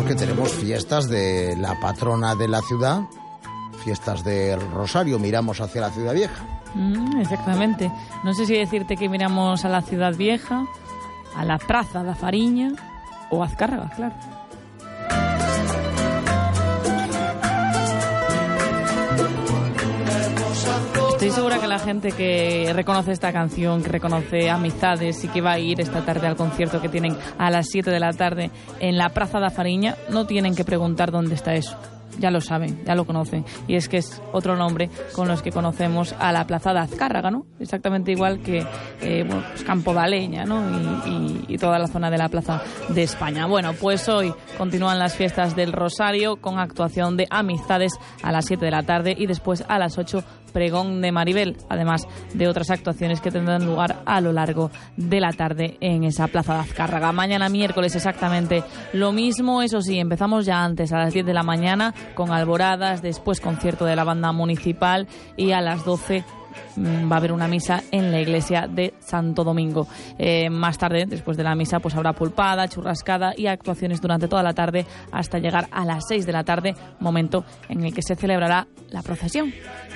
que tenemos fiestas de la patrona de la ciudad, fiestas del Rosario, miramos hacia la Ciudad Vieja. Exactamente. No sé si decirte que miramos a la Ciudad Vieja, a la Praza da Fariña o a Azcárraga, claro. Estoy segura que la gente que reconoce esta canción, que reconoce Amistades y que va a ir esta tarde al concierto que tienen a las 7 de la tarde en la Praza da Fariña, no tienen que preguntar dónde está eso. Ya lo saben, ya lo conocen. Y es que es otro nombre con los que conocemos a la Plaza de Azcárraga, ¿no? Exactamente igual que pues Campo da Leña, ¿no? Y toda la zona de la Plaza de España. Bueno, pues hoy continúan las fiestas del Rosario con actuación de Amistades a las 7 de la tarde y después a las 8 pregón de Maribel, además de otras actuaciones que tendrán lugar a lo largo de la tarde en esa Plaza de Azcárraga. Mañana miércoles exactamente lo mismo, eso sí, empezamos ya antes, a las 10 de la mañana con alboradas, después concierto de la banda municipal y a las 12 va a haber una misa en la iglesia de Santo Domingo. Más tarde, después de la misa, pues habrá pulpada, churrascada y actuaciones durante toda la tarde hasta llegar a las 6 de la tarde, momento en el que se celebrará la procesión.